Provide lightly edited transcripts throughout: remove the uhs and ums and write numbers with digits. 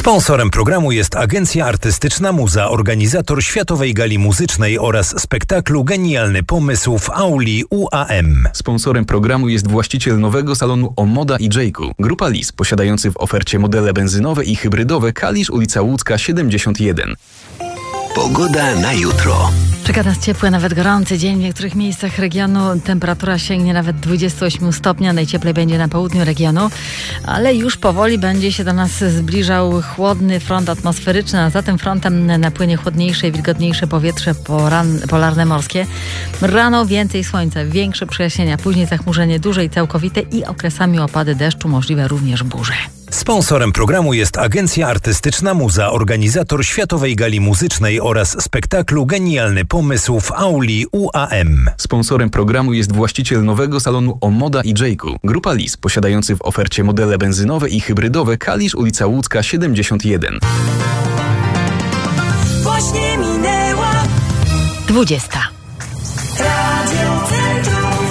Sponsorem programu jest Agencja Artystyczna Muza, organizator Światowej Gali Muzycznej oraz spektaklu Genialny Pomysł w auli UAM. Sponsorem programu jest właściciel nowego salonu Omoda i Jayku. Grupa Lis, posiadający w ofercie modele benzynowe i hybrydowe Kalisz, ulica Łódzka 71. Pogoda na jutro. Czeka nas ciepły, nawet gorący dzień. W niektórych miejscach regionu temperatura sięgnie nawet 28 stopnia. Najcieplej będzie na południu regionu, ale już powoli będzie się do nas zbliżał chłodny front atmosferyczny, a za tym frontem napłynie chłodniejsze i wilgotniejsze powietrze polarne morskie. Rano więcej słońca, większe przejaśnienia, później zachmurzenie duże i całkowite i okresami opady deszczu, możliwe również burze. Sponsorem programu jest Agencja Artystyczna Muza, organizator Światowej Gali Muzycznej oraz spektaklu Genialny Pomysł w auli UAM. Sponsorem programu jest właściciel nowego salonu Omoda i Jayku. Grupa Lis, posiadający w ofercie modele benzynowe i hybrydowe Kalisz, ulica Łódzka 71. Właśnie minęła 20. Radio Centrum.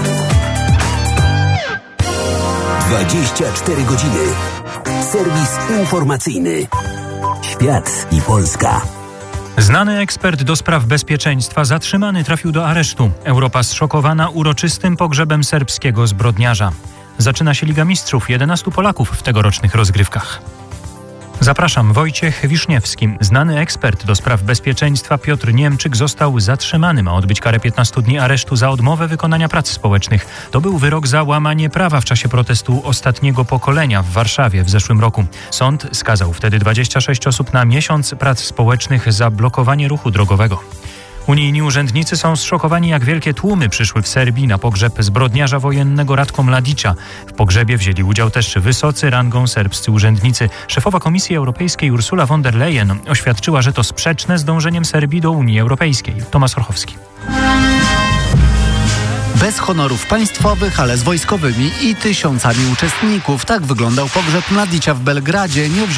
24 godziny. Serwis informacyjny. Świat i Polska. Znany ekspert do spraw bezpieczeństwa zatrzymany trafił do aresztu. Europa zszokowana uroczystym pogrzebem serbskiego zbrodniarza. Zaczyna się Liga Mistrzów, 11 Polaków w tegorocznych rozgrywkach. Zapraszam, Wojciech Wiszniewski. Znany ekspert do spraw bezpieczeństwa Piotr Niemczyk został zatrzymany. Ma odbyć karę 15 dni aresztu za odmowę wykonania prac społecznych. To był wyrok za łamanie prawa w czasie protestu ostatniego pokolenia w Warszawie w zeszłym roku. Sąd skazał wtedy 26 osób na miesiąc prac społecznych za blokowanie ruchu drogowego. Unijni urzędnicy są zszokowani, jak wielkie tłumy przyszły w Serbii na pogrzeb zbrodniarza wojennego Ratko Mladicia. W pogrzebie wzięli udział też wysocy rangą serbscy urzędnicy. Szefowa Komisji Europejskiej Ursula von der Leyen oświadczyła, że to sprzeczne z dążeniem Serbii do Unii Europejskiej. Tomasz Orchowski. Bez honorów państwowych, ale z wojskowymi i tysiącami uczestników. Tak wyglądał pogrzeb Mladicia w Belgradzie. Nie